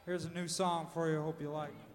Here's a new song for you. Hope you like it.